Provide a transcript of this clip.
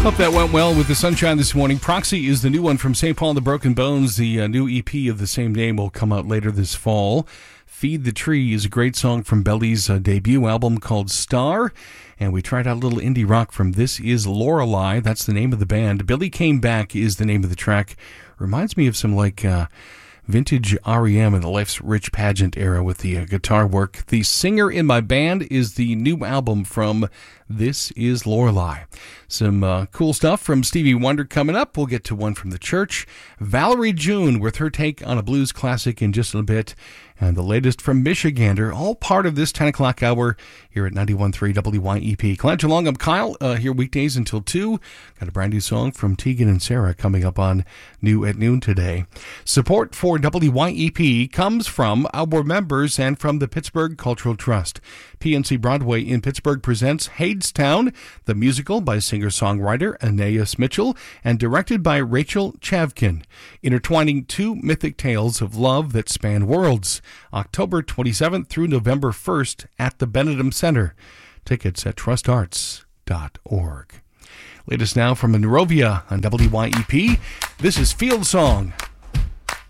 Hope that went well with the sunshine this morning. Proxy is the new one from St. Paul and the Broken Bones. The new EP of the same name will come out later this fall. Feed the Tree is a great song from Belly's debut album called Star. And we tried out a little indie rock from This Is Lorelei. That's the name of the band. Billy Came Back is the name of the track. Reminds me of some vintage REM in the Life's Rich Pageant era with the guitar work. The Singer in My Band is the new album from This Is Lorelei. Some cool stuff from Stevie Wonder coming up. We'll get to one from the church. Valerie June with her take on a blues classic in just a bit. And the latest from Michigander, all part of this 10 o'clock hour here at 91.3 WYEP. Glad you're along. I'm Kyle, here weekdays until 2. Got a brand new song from Tegan and Sarah coming up on New at Noon today. Support for WYEP comes from our members and from the Pittsburgh Cultural Trust. PNC Broadway in Pittsburgh presents Hadestown, the musical by singer-songwriter Anais Mitchell and directed by Rachel Chavkin, intertwining two mythic tales of love that span worlds. October 27th through November 1st at the Benedum Center. Tickets at trustarts.org. Latest now from Monrovia on WYEP. This is Field Song.